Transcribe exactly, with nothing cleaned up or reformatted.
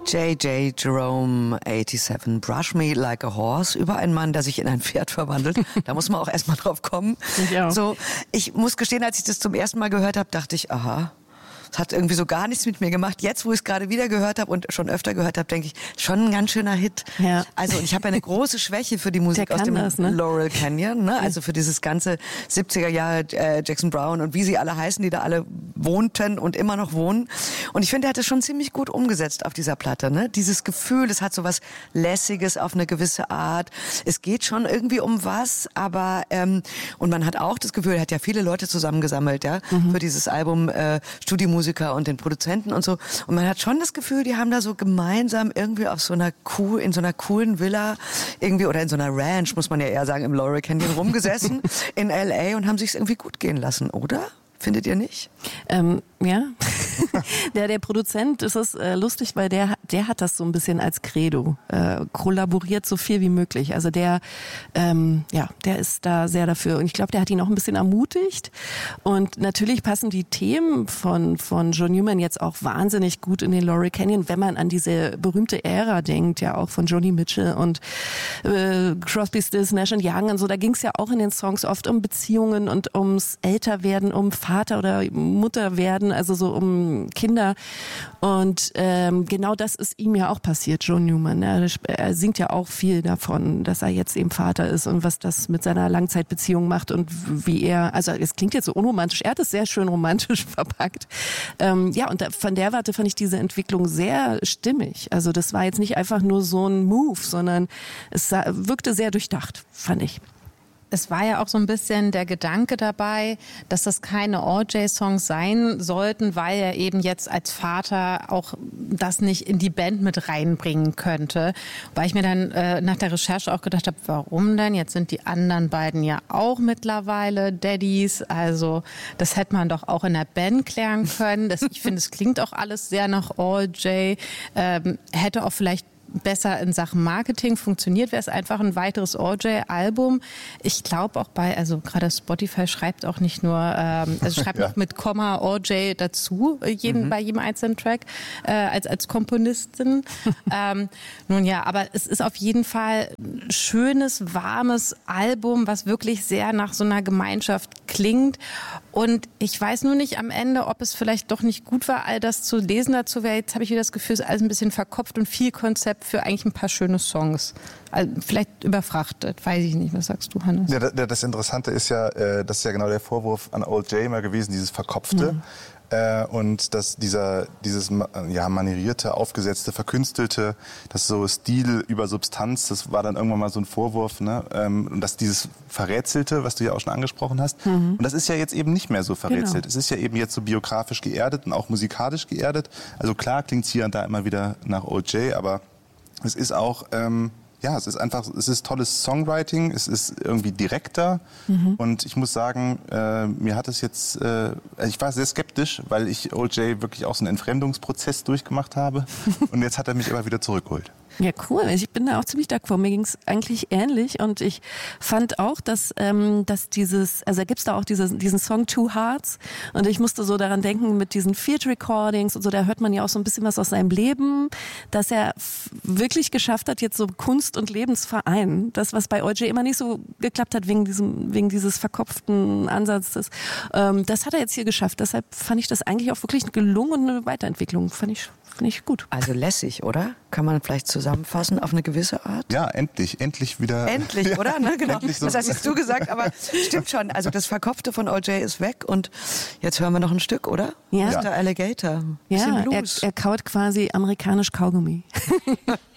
J J Jerome siebenundachtzig, Brush Me Like a Horse, über einen Mann, der sich in ein Pferd verwandelt. Da muss man auch erstmal drauf kommen. Ich auch. So, ich muss gestehen, als ich das zum ersten Mal gehört habe, dachte ich, aha, es hat irgendwie so gar nichts mit mir gemacht. Jetzt, wo ich es gerade wieder gehört habe und schon öfter gehört habe, denke ich, schon ein ganz schöner Hit. Ja. Also, und ich habe eine große Schwäche für die Musik aus dem das, ne? Laurel Canyon, ne? Also für dieses ganze siebziger Jahre äh, Jackson Browne und wie sie alle heißen, die da alle wohnten und immer noch wohnen. Und ich finde, er hat es schon ziemlich gut umgesetzt auf dieser Platte, ne? Dieses Gefühl, es hat so was Lässiges auf eine gewisse Art. Es geht schon irgendwie um was, aber ähm, und man hat auch das Gefühl, er hat ja viele Leute zusammengesammelt, ja, mhm. für dieses Album, äh, Studiomusiker und den Produzenten und so. Und man hat schon das Gefühl, die haben da so gemeinsam irgendwie auf so einer cool, in so einer coolen Villa irgendwie oder in so einer Ranch, muss man ja eher sagen, im Laurel Canyon rumgesessen in L A und haben sich's irgendwie gut gehen lassen, oder? Findet ihr nicht? Ähm, ja. der, der Produzent, ist es äh, lustig, weil der, der hat das so ein bisschen als Credo. Äh, kollaboriert so viel wie möglich. Also der, ähm, ja, der ist da sehr dafür. Und ich glaube, der hat ihn auch ein bisschen ermutigt. Und natürlich passen die Themen von, von John Newman jetzt auch wahnsinnig gut in den Laurel Canyon, wenn man an diese berühmte Ära denkt, ja auch von Joni Mitchell und äh, Crosby, Stills, Nash und Young und so. Da ging es ja auch in den Songs oft um Beziehungen und ums Älterwerden, um Vater oder Mutter werden, also so um Kinder. Und ähm, genau das ist ihm ja auch passiert, John Newman. Er, er singt ja auch viel davon, dass er jetzt eben Vater ist und was das mit seiner Langzeitbeziehung macht und wie er, also es klingt jetzt so unromantisch, er hat es sehr schön romantisch verpackt. Ähm, ja, und da, von der Warte fand ich diese Entwicklung sehr stimmig. Also das war jetzt nicht einfach nur so ein Move, sondern es sah, wirkte sehr durchdacht, fand ich. Es war ja auch so ein bisschen der Gedanke dabei, dass das keine O J-Songs sein sollten, weil er eben jetzt als Vater auch das nicht in die Band mit reinbringen könnte. Weil ich mir dann äh, nach der Recherche auch gedacht habe, warum denn? Jetzt sind die anderen beiden ja auch mittlerweile Daddies. Also das hätte man doch auch in der Band klären können. Das, ich finde, es klingt auch alles sehr nach O J. Ähm, hätte auch vielleicht besser in Sachen Marketing funktioniert, wäre es einfach ein weiteres O J-Album. Ich glaube auch bei, also gerade Spotify schreibt auch nicht nur, ähm, also schreibt ja. noch mit Komma O J dazu, jeden, mhm. bei jedem einzelnen Track, äh, als, als Komponistin. ähm, nun ja, aber es ist auf jeden Fall ein schönes, warmes Album, was wirklich sehr nach so einer Gemeinschaft klingt. Und ich weiß nur nicht am Ende, ob es vielleicht doch nicht gut war, all das zu lesen dazu. Weil jetzt habe ich wieder das Gefühl, es ist alles ein bisschen verkopft und viel Konzept für eigentlich ein paar schöne Songs. Also vielleicht überfrachtet, weiß ich nicht. Was sagst du, Hannes? Ja, das Interessante ist ja, das ist ja genau der Vorwurf an O J immer gewesen, dieses Verkopfte. Mhm. Äh, und dass dieser, dieses ja, manierierte, aufgesetzte, verkünstelte, das so Stil über Substanz, das war dann irgendwann mal so ein Vorwurf, ne? Ähm, und dass dieses Verrätselte, was du ja auch schon angesprochen hast, mhm. und das ist ja jetzt eben nicht mehr so verrätselt. Genau. Es ist ja eben jetzt so biografisch geerdet und auch musikalisch geerdet. Also klar klingt es hier und da immer wieder nach O J, aber es ist auch... Ähm, Ja, es ist einfach, es ist tolles Songwriting, es ist irgendwie direkter mhm. und ich muss sagen, äh, mir hat es jetzt, äh, ich war sehr skeptisch, weil ich O J wirklich auch so einen Entfremdungsprozess durchgemacht habe und jetzt hat er mich immer wieder zurückgeholt. Ja, cool. Ich bin da auch ziemlich d'accord. Mir ging es eigentlich ähnlich und ich fand auch, dass, ähm, dass dieses, also da gibt's da auch dieses, diesen Song Two Hearts und ich musste so daran denken mit diesen Field Recordings und so, da hört man ja auch so ein bisschen was aus seinem Leben, dass er f- wirklich geschafft hat, jetzt so Kunst und Lebensverein, das, was bei O J immer nicht so geklappt hat, wegen diesem, wegen dieses verkopften Ansatzes, ähm, das hat er jetzt hier geschafft. Deshalb fand ich das eigentlich auch wirklich gelungen und eine Weiterentwicklung. Fand ich, fand ich gut. Also lässig, oder? Kann man vielleicht zusammenfassen auf eine gewisse Art? Ja, endlich, endlich wieder. Endlich, ja, oder? Ne? Genau. So. Das hast jetzt du gesagt, aber stimmt schon. Also das Verkopfte von O J ist weg und jetzt hören wir noch ein Stück, oder? Ja. Mister Alligator. Ja, Bisschen er, Blues. er kaut quasi amerikanisch Kaugummi.